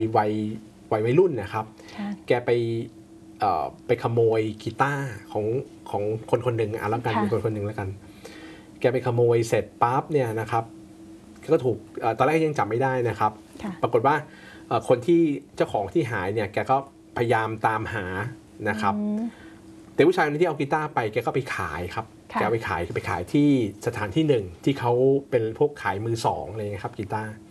วัยรุ่นนะครับแกไปขโมยกีตาร์ของคนหนึ่งแล้วกันเป็นคนหนึ่งแล้วกันแกไปขโมยเสร็จปั๊บเนี่ยนะครับก็ถูกตอนแรกยังจับไม่ได้นะครับปรากฏว่าคนที่เจ้าของที่หายเนี่ยแกก็พยายามตามหานะครับแต่ผู้ชายคนนี้ที่เอากีตาร์ไปแกก็ไปขายครับแกไปขายที่สถานที่หนึ่งที่เขาเป็นพวกขายมือสองอะไรเงี้ยครับกีตาร์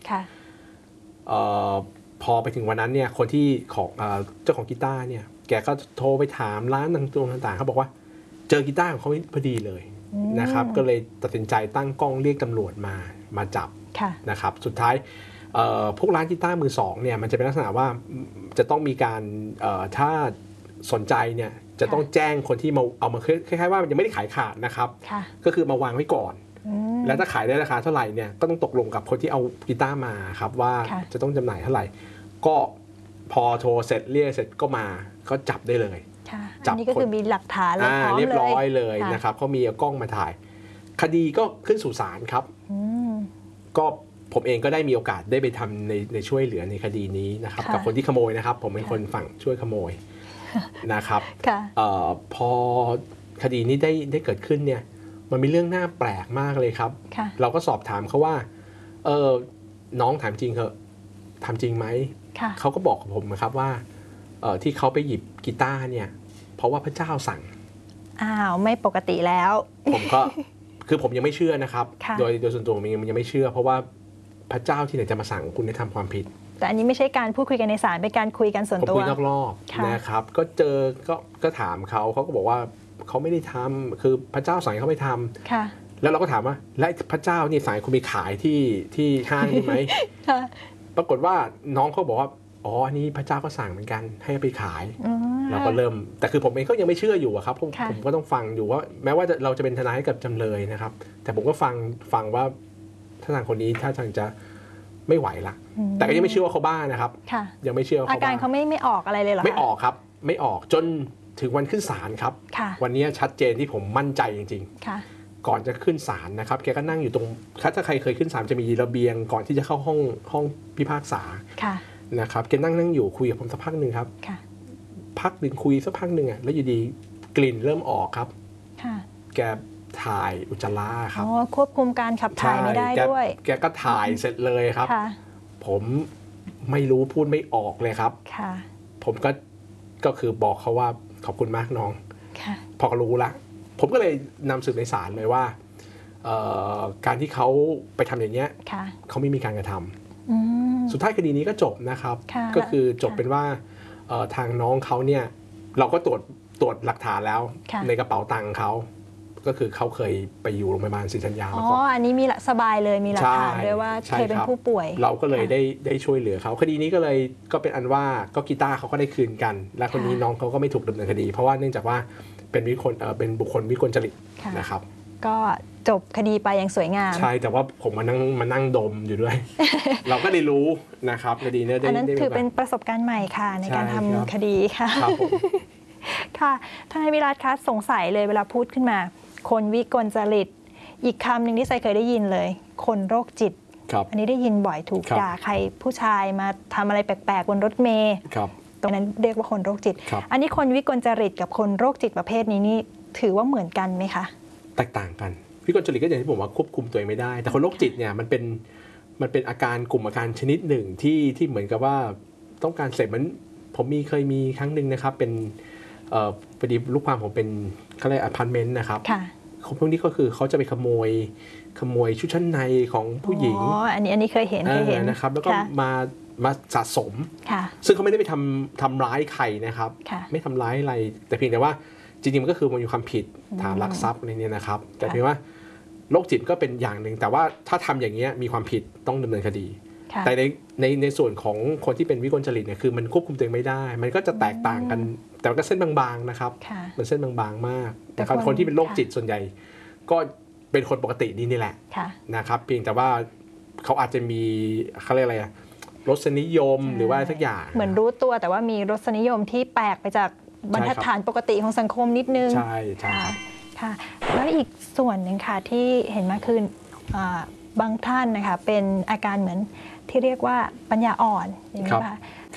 พอไปถึงวันนั้นเนี่ยคนที่ของเจ้าของกีตาร์เนี่ยแกก็โทรไปถามร้านต่างๆเขาบอกว่าเจอกีตาร์ของเขาพอดีเลยนะครับก็เลยตัดสินใจตั้งกล้องเรียกตำรวจมาจับนะครับสุดท้ายพวกร้านกีตาร์มือสองเนี่ยมันจะเป็นลักษณะว่าจะต้องมีการถ้าสนใจเนี่ยจะต้องแจ้งคนที่มาเอามาคล้ายๆว่ายังไม่ได้ขายขาดนะครับก็คือมาวางไว้ก่อนแล้วถ้าขายได้ราคาเท่าไหร่เนี่ยก็ต้องตกลงกับคนที่เอากีตาร์มาครับว่าจะต้องจำหน่ายเท่าไหร่ก็พอโทรเสร็จเรียกเสร็จก็มาก็จับได้เลยจับนี่ก็คือมีหลักฐานเรียบร้อยเลยนะครับเขามีกล้องมาถ่ายคดีก็ขึ้นสู่ศาลครับก็ผมเองก็ได้มีโอกาสได้ไปทำในช่วยเหลือในคดีนี้นะครับกับคนที่ขโมยนะครับผมเป็นคนฝั่งช่วยขโมยนะครับพอคดีนี้ได้เกิดขึ้นเนี่ยมันมีเรื่องน่าแปลกมากเลยครับเราก็สอบถามเขาว่าน้องถามจริงเหรอทำจริงไหมเขาก็บอกกับผมนะครับว่าที่เขาไปหยิบกีตาร์เนี่ยเพราะว่าพระเจ้าสั่งไม่ปกติแล้วผมก็คือผมยังไม่เชื่อนะครับโดยส่วนตัวผมยังไม่เชื่อเพราะว่าพระเจ้าที่ไหนจะมาสั่งคุณให้ทำความผิดแต่อันนี้ไม่ใช่การพูดคุยกันในศาลเป็นการคุยกันส่วนตัวผมคุยนอกรอบนะครับก็เจอก็ถามเขาก็บอกว่าเขาไม่ได้ทำคือพระเจ้าสั่งให้เขาไม่ทำแล้วเราก็ถามว่าและพระเจ้านี่สั่งคุณไปขายที่ห้างนี่ไหมปรากฏว่าน้องเขาบอกว่าอ๋ออันนี้พระเจ้าก็สั่งเหมือนกันให้ไปขายเราก็เริ่มแต่คือผมเองก็ยังไม่เชื่ออยู่ครับผมก็ต้องฟังอยู่ว่าแม้ว่าเราจะเป็นทนายให้กับจำเลยนะครับแต่ผมก็ฟังว่าถ้าทางคนนี้ถ้าทางจะไม่ไหวละแต่ก็ยังไม่เชื่อว่าเขาบ้านะครับยังไม่เชื่ออาการเขาไม่ออกอะไรเลยหรอไม่ออกครับไม่ออกจนถึงวันขึ้นศาลครับวันนี้ชัดเจนที่ผมมั่นใจจริงๆก่อนจะขึ้นศาลนะครับแกก็นั่งอยู่ตรงถ้าใครเคยขึ้นศาลจะมีระเบียงก่อนที่จะเข้าห้องพิพากษานะครับแกนั่งอยู่คุยกับผมสักพักหนึ่งครับพักหนึ่งคุยสักพักหนึ่งแล้วอยู่ดีกลิ่นเริ่มออกครับแกถ่ายอุจจาระครับควบคุมการขับถ่ายไม่ได้ด้วยแกก็ถ่ายเสร็จเลยครับผมไม่รู้พูดไม่ออกเลยครับผมก็คือบอกเขาว่าขอบคุณมากน้องพอรู้ละผมก็เลยนำสืบในศาลเลยว่าการที่เขาไปทำอย่างเงี้ยเขาไม่มีการกระทำสุดท้ายคดีนี้ก็จบนะครับก็คือจบเป็นว่าทางน้องเขาเนี่ยเราก็ตรวจหลักฐานแล้วในกระเป๋าตังค์เขาก็คือเขาเคยไปอยู่โรงพยาบาลศรีธัญญามาก่อนอันนี้มีสบายเลยมีหลักฐานด้วยว่าเคยเป็นผู้ป่วยเราก็เลยได้ช่วยเหลือเขาคดีนี้ก็เป็นอันว่าก็กีตาร์เขาก็ได้คืนกันและคนนี้น้องเขาก็ไม่ถูกดำเนินคดีเพราะว่าเนื่องจากว่าเป็นบุคคลวิกลจริตนะครับก็จบคดีไปอย่างสวยงามใช่แต่ว่าผมมานั่งดมอยู่ด้วย เราก็ได้รู้นะครับคดีนี้อันนั้นถือเป็นประสบการณ์ใหม่ค่ะในการทำคดีค่ะค่ะทนายวิรัตคะสงสัยเลยเวลาพูดขึ้นมาคนวิกลจริตอีกคำหนึ่งที่ไซเคยได้ยินเลยคนโรคจิตอันนี้ได้ยินบ่อยถูกด่าใครผู้ชายมาทำอะไรแปลกๆบนรถเมล์ตรงนั้นเรียกว่าคนโรคจิตอันนี้คนวิกลจริตกับคนโรคจิตประเภทนี้นี่ถือว่าเหมือนกันไหมคะแตกต่างกันวิกลจริตก็อย่างที่ผมว่าควบคุมตัวเองไม่ได้แต่คนโรคจิตเนี่ยมันเป็นอาการกลุ่มอาการชนิดหนึ่งที่เหมือนกับว่าต้องการเสพมันผมเคยมีครั้งหนึ่งนะครับเป็นพอดีลูกความผมเป็นเขาเรียกอพาร์ตเมนต์นะครับพวกนี้ก็คือเขาจะไปขโมยชุดชั้นในของผู้หญิงอันนี้เคยเห็นนะครับแล้วก็มาสะสมซึ่งเขาไม่ได้ไปทำร้ายใครนะครับไม่ทำร้ายอะไรแต่เพียงแต่ว่าจริงๆมันก็คือมันมีความผิดฐานลักทรัพย์อะไรเนี่ยนะครับแต่เพียงว่าโรคจิตก็เป็นอย่างหนึ่งแต่ว่าถ้าทำอย่างเงี้ยมีความผิดต้องดำเนินคดีแต่ในส่วนของคนที่เป็นวิกลจริตเนี่ยคือมันควบคุมตัวเองไม่ได้มันก็จะแตกต่างกันแต่ก็เส้นบางๆนะครับมันเส้นบางๆมากแต่คนที่เป็นโรคจิตส่วนใหญ่ก็เป็นคนปกตินี่แหละนะครับเพียงแต่ว่าเขาอาจจะมีเขาเรียกอะไรรสนิยมหรือว่าสักอย่างเหมือนรู้ตัวแต่ว่ามีรสนิยมที่แปลกไปจากบรรทัดฐานปกติของสังคมนิดนึงใช่ค่ะแล้วอีกส่วนหนึ่งค่ะที่เห็นมากขึ้นบางท่านนะคะเป็นอาการเหมือนที่เรียกว่าปัญญาอ่อนอย่างนี้ค่ะ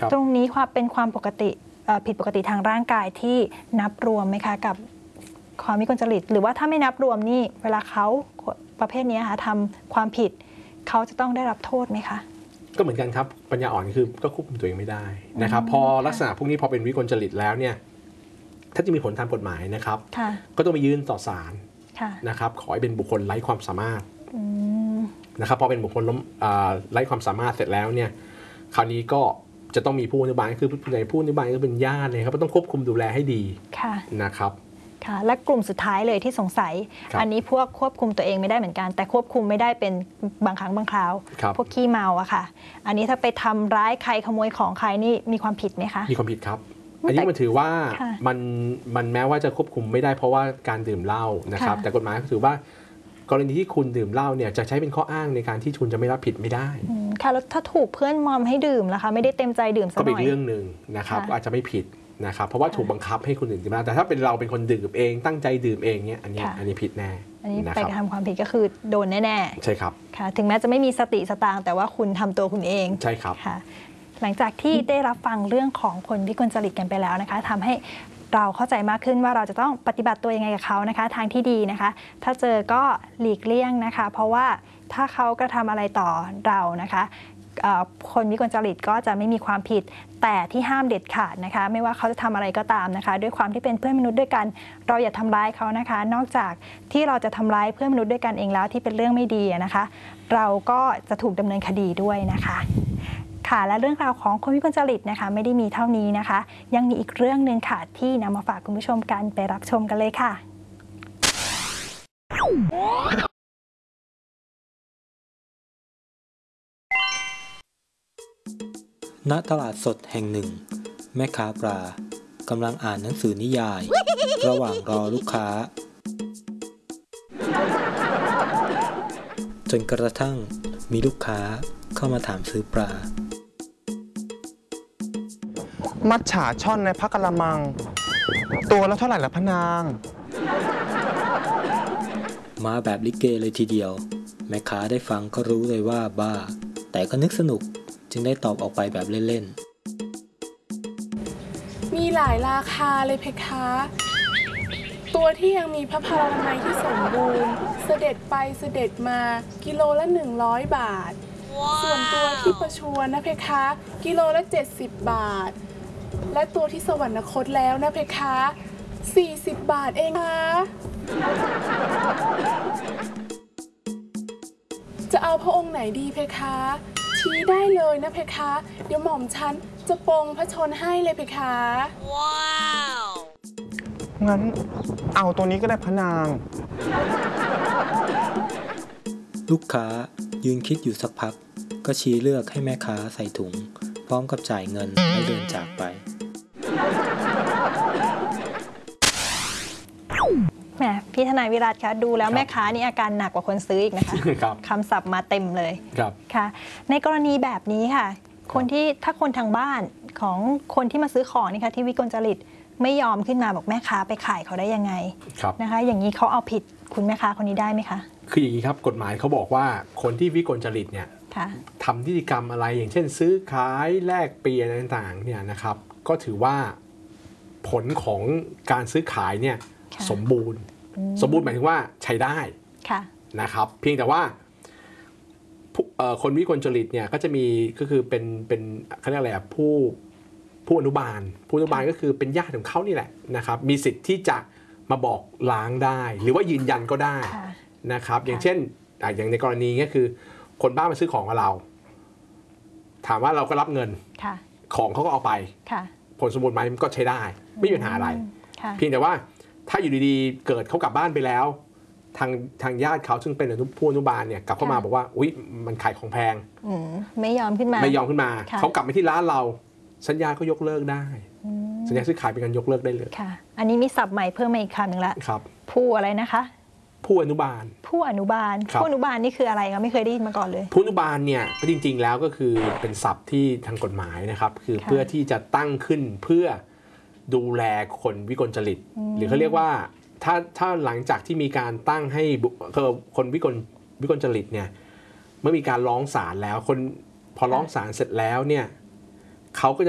ตรงนี้เป็นความปกติผิดปกติทางร่างกายที่นับรวมไหมคะกับความวิกลจริตหรือว่าถ้าไม่นับรวมนี่เวลาเขาประเภทนี้ค่ะทำความผิดเขาจะต้องได้รับโทษไหมคะก็เหมือนกันครับปัญญาอ่อนคือก็ควบคุมตัวเองไม่ได้นะครับพอลักษณะพวกนี้พอเป็นวิกลจริตแล้วเนี่ยถ้าจะมีผลทางกฎหมายนะครับก็ต้องไปยื่นต่อศาลนะครับขอให้เป็นบุคคลไร้ความสามารถนะครับพอเป็นบุคคลไร้ความสามารถเสร็จแล้วเนี่ยคราวนี้ก็จะต้องมีผู้อนุบาลคือในผู้อนุบาลก็เป็นญาติเลยครับต้องควบคุมดูแลให้ดีนะครับค่ะและกลุ่มสุดท้ายเลยที่สงสัยอันนี้พวกควบคุมตัวเองไม่ได้เหมือนกันแต่ควบคุมไม่ได้เป็นบางครั้งบางคราวพวกขี้เมาอะค่ะอันนี้ถ้าไปทำร้ายใครขโมยของใครนี่มีความผิดไหมคะมีความผิดครับอันนี้มันถือว่ามันแม้ว่าจะควบคุมไม่ได้เพราะว่าการดื่มเหล้านะครับแต่กฎหมายถือว่ากรณีที่คุณดื่มเหล้าเนี่ยจะใช้เป็นข้ออ้างในการที่คุณจะไม่รับผิดไม่ได้ค่ะแล้วถ้าถูกเพื่อนมอมให้ดื่มล่ะคะไม่ได้เต็มใจดื่มสักหน่อยก็เป็นเรื่องหนึ่งนะครับอาจจะไม่ผิดนะครับเพราะว่าถูกบังคับให้คนอื่นดื่มแต่ถ้าเป็นเราเป็นคนดื่มเองตั้งใจดื่มเองเนี่ยอันนี้ผิดแน่อันนี้ไปกระทำความผิดก็คือโดนแน่ๆใช่ครับค่ะถึงแม้จะไม่มีสติสตางค์แต่ว่าคุณทำตัวคุณเองใช่ครับค่ะหลังจากที่ได้รับฟังเรื่องของคนวิกลจริตกันไปแล้วนะคะทำให้เราเข้าใจมากขึ้นว่าเราจะต้องปฏิบัติตัวยังไงกับเขานะคะทางที่ดีนะคะถ้าเจอก็หลีกเลี่ยงนะคะเพราะว่าถ้าเขากระทำอะไรต่อเรานะคะคนวิกลจริตก็จะไม่มีความผิดแต่ที่ห้ามเด็ดขาดนะคะไม่ว่าเขาจะทำอะไรก็ตามนะคะด้วยความที่เป็นเพื่อนมนุษย์ด้วยกันเราอย่าทำร้ายเขานะคะนอกจากที่เราจะทำร้ายเพื่อนมนุษย์ด้วยกันเองแล้วที่เป็นเรื่องไม่ดีนะคะเราก็จะถูกดำเนินคดีด้วยนะคะค่ะและเรื่องราวของคนวิกลจริตนะคะไม่ได้มีเท่านี้นะคะยังมีอีกเรื่องหนึ่งค่ะที่นำมาฝากคุณผู้ชมกันไปรับชมกันเลยค่ะณตลาดสดแห่งหนึ่งแม่ค้าปลากำลังอ่านหนังสือนิยายระหว่างรอลูกค้าจนกระทั่งมีลูกค้าเข้ามาถามซื้อปลามัจฉาช่อนในพระกะละมังตัวละเท่าไหร่ละพะนางมาแบบลิเกเลยทีเดียวแม่ค้าได้ฟังก็รู้เลยว่าบ้าแต่ก็นึกสนุกจึงได้ตอบออกไปแบบเล่นๆมีหลายราคาเลยเพคะตัวที่ยังมีพระพลานามัยที่สมบูรณ์เสด็จไปเสด็จมากิโลละ100 บาท ส่วนตัวที่ประชวรนะเพคะกิโลละ70 บาทและตัวที่สวรรคตแล้วนะเพคะ40 บาทเองนะจะเอาพระองค์ไหนดีเพคะชี้ได้เลยนะเพคะเดี๋ยวหม่อมฉันจะปรงพระชนให้เลยเพคะว้าวงั้นเอาตัวนี้ก็ได้พะนางลูกค้ายืนคิดอยู่สักพักก็ชี้เลือกให้แม่ค้าใส่ถุงพร้อมกับจ่ายเงินและเดินจากไปแหมพี่ทนายวิรัตคะดูแล้วแม่ค้านี่อาการหนักกว่าคนซื้ออีกนะคะคำศัพท์มาเต็มเลยค่ะในกรณีแบบนี้ค่ะถ้าคนทางบ้านของคนที่มาซื้อของนี่ค่ะที่วิกลจริตไม่ยอมขึ้นมาบอกแม่ค้าไปขายเขาได้ยังไงนะคะอย่างนี้เขาเอาผิดคุณแม่ค้าคนนี้ได้ไหมคะคืออย่างนี้ครับกฎหมายเขาบอกว่าคนที่วิกลจริตเนี่ยทำนิติกรรมอะไรอย่างเช่นซื้อขายแลกเปลี่ยนอะไรต่างๆเนี่ยนะครับก็ถือว่าผลของการซื้อขายเนี่ยสมบูรณ์หมายถึงว่าใช้ได้นะครับเพียงแต่ว่าคนวิกลจริตเนี่ยก็จะมีก็คือเป็นเขาเรียกอะไรอ่ะผู้อนุบาลก็คือเป็นญาติของเขานี่แหละนะครับมีสิทธิ์ที่จะมาบอกล้างได้หรือว่ายืนยันก็ได้นะครับอย่างเช่นอย่างในกรณีนี้คือคนบ้านมาซื้อของกับเราถามว่าเราก็รับเงินของเขาก็เอาไปผลสมบูรณ์ไหมมันก็ใช้ได้ไม่มีปัญหาอะไรเพียงแต่ว่าถ้าอยู่ดีๆเกิดเขากลับบ้านไปแล้วทางญาติเขาซึ่งเป็นผู้อนุบาลเนี่ยกลับเข้ามาบอกว่าอุ๊ยมันขายของแพงไม่ยอมขึ้นมาเขากลับไปที่ร้านเราสัญญาก็ยกเลิกได้สัญญาซื้อขายเป็นการยกเลิกได้เลยค่ะอันนี้มีศัพท์ใหม่เพิ่มมาอีกคำหนึ่งละผู้อะไรนะคะผู้อนุบาลผู้อนุบาลนี่คืออะไรคะไม่เคยได้ยินมาก่อนเลยผู้อนุบาลเนี่ยจริงๆแล้วก็คือเป็นศัพท์ที่ทางกฎหมายนะครับคือเพื่อที่จะตั้งขึ้นเพื่อดูแลคนวิกลจริตหรือเขาเรียกว่าถ้าหลังจากที่มีการตั้งให้คนวิกลจริตเนี่ยเมื่อมีการร้องศาลแล้วพอร้องศาลเสร็จแล้วเนี่ยเขาก็จะ